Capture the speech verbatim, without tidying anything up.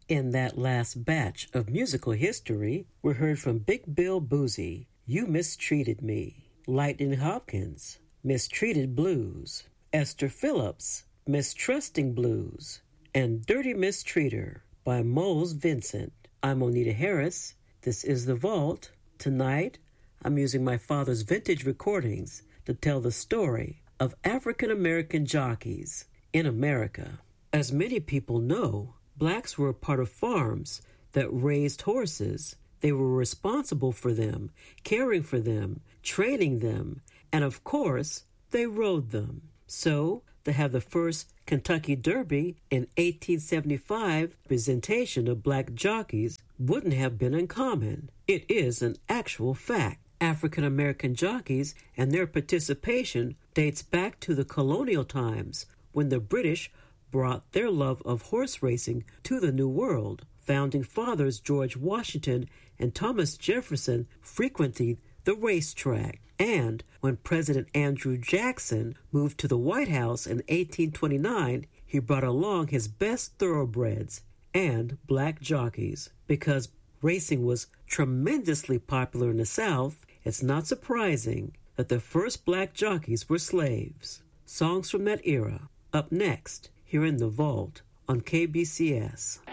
In that last batch of musical history, we heard from Big Bill Boozy, You Mistreated Me, Lightning Hopkins, Mistreated Blues, Esther Phillips, Mistrusting Blues, and Dirty Mistreater by Moles Vincent. I'm Onita Harris. This is The Vault. Tonight, I'm using my father's vintage recordings to tell the story of African American jockeys in America. As many people know, blacks were a part of farms that raised horses. They were responsible for them, caring for them, training them, and of course, they rode them. So, to have the first Kentucky Derby in eighteen seventy-five presentation of black jockeys wouldn't have been uncommon. It is an actual fact. African American jockeys and their participation dates back to the colonial times when the British brought their love of horse racing to the New World. Founding fathers George Washington and Thomas Jefferson frequented the racetrack. And when President Andrew Jackson moved to the White House in eighteen twenty-nine, he brought along his best thoroughbreds and black jockeys. Because racing was tremendously popular in the South, it's not surprising that the first black jockeys were slaves. Songs from that era, up next, here in The Vault on K B C S.